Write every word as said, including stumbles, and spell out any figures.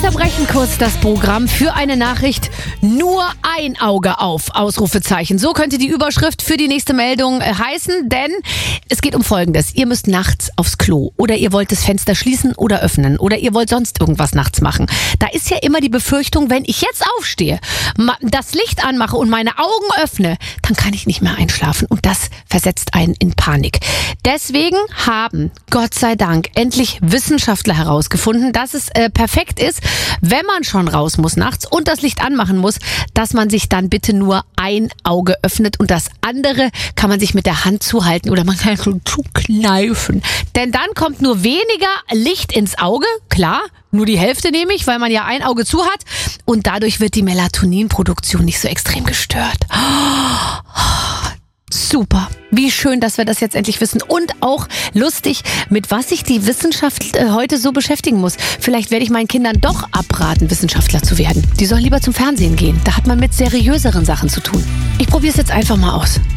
unterbrechen kurz das Programm für eine Nachricht. Nur ein Auge auf, Ausrufezeichen. So könnte die Überschrift für die nächste Meldung äh, heißen, denn es geht um Folgendes. Ihr müsst nachts aufs Klo oder ihr wollt das Fenster schließen oder öffnen oder ihr wollt sonst irgendwas nachts machen. Da ist ja immer die Befürchtung, wenn ich jetzt aufstehe, das Licht anmache und meine Augen öffne, dann kann ich nicht mehr einschlafen und das versetzt einen in Panik. Deswegen haben, Gott sei Dank, endlich Wissenschaftler herausgefunden, dass es äh, perfekt ist, wenn man schon raus muss nachts und das Licht anmachen muss, dass man sich dann bitte nur ein Auge öffnet und das andere kann man sich mit der Hand zuhalten oder man kann so zukneifen. Denn dann kommt nur weniger Licht ins Auge, klar, nur die Hälfte nehme ich, weil man ja ein Auge zu hat und dadurch wird die Melatoninproduktion nicht so extrem gestört. Super. Wie schön, dass wir das jetzt endlich wissen. Und auch lustig, mit was sich die Wissenschaft äh, heute so beschäftigen muss. Vielleicht werde ich meinen Kindern doch abraten, Wissenschaftler zu werden. Die sollen lieber zum Fernsehen gehen. Da hat man mit seriöseren Sachen zu tun. Ich probiere es jetzt einfach mal aus.